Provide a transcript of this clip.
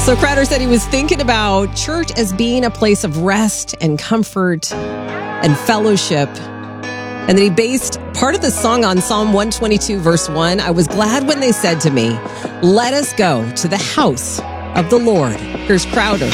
So Crowder said he was thinking about church as being a place of rest and comfort and fellowship. And then he based part of the song on Psalm 122, verse 1. I was glad when they said to me, let us go to the house of the Lord. Here's Crowder.